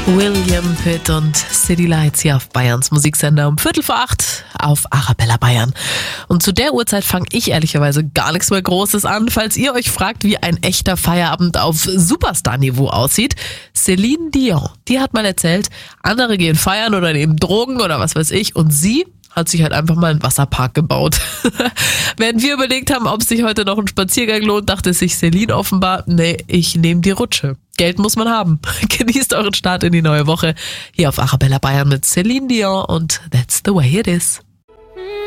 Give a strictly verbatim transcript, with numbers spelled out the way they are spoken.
William Pitt und City Lights hier auf Bayerns Musiksender um Viertel vor acht auf Arabella Bayern. Und zu der Uhrzeit fange ich ehrlicherweise gar nichts mehr Großes an. Falls ihr euch fragt, wie ein echter Feierabend auf Superstar-Niveau aussieht, Celine Dion, die hat mal erzählt, andere gehen feiern oder nehmen Drogen oder was weiß ich und sie hat sich halt einfach mal einen Wasserpark gebaut. Während wir überlegt haben, ob sich heute noch ein Spaziergang lohnt, dachte sich Celine offenbar, nee, ich nehme die Rutsche. Geld muss man haben. Genießt euren Start in die neue Woche hier auf Arabella Bayern mit Celine Dion und That's the way it is.